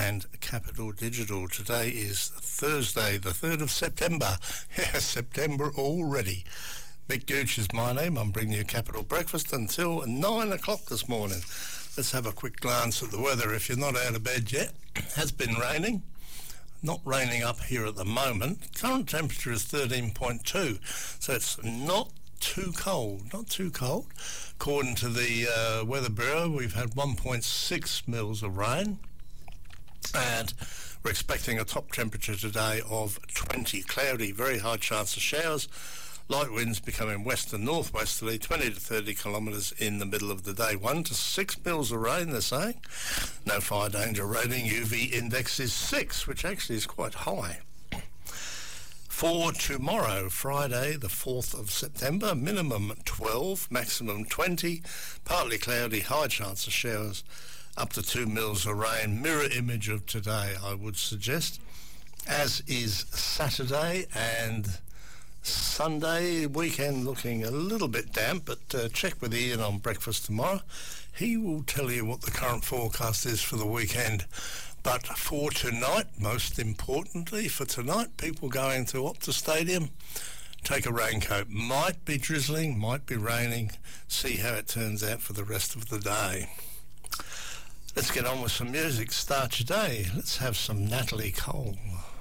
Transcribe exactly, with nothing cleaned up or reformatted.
and Capital Digital. Today is Thursday, the third of September. Yeah, September already. Mick Gooch is my name. I'm bringing you Capital Breakfast until nine o'clock this morning. Let's have a quick glance at the weather if you're not out of bed yet. It has been raining. Not raining up here at the moment. Current temperature is thirteen point two, so it's not too cold, not too cold. According to the uh, Weather Bureau, we've had one point six mils of rain, and we're expecting a top temperature today of twenty. Cloudy, very high chance of showers. Light winds becoming west and northwesterly, twenty to thirty kilometres in the middle of the day. one to six mils of rain, they're saying. No fire danger rating. U V index is six, which actually is quite high. For tomorrow, Friday, the fourth of September, minimum twelve, maximum twenty. Partly cloudy, high chance of showers, up to two mils of rain. Mirror image of today, I would suggest. As is Saturday and Sunday, weekend looking a little bit damp, but uh, check with Ian on breakfast tomorrow. He will tell you what the current forecast is for the weekend. But for tonight, most importantly, for tonight, people going to Optus Stadium, take a raincoat. Might be drizzling, might be raining. See how it turns out for the rest of the day. Let's get on with some music. Start your day. Let's have some Natalie Cole.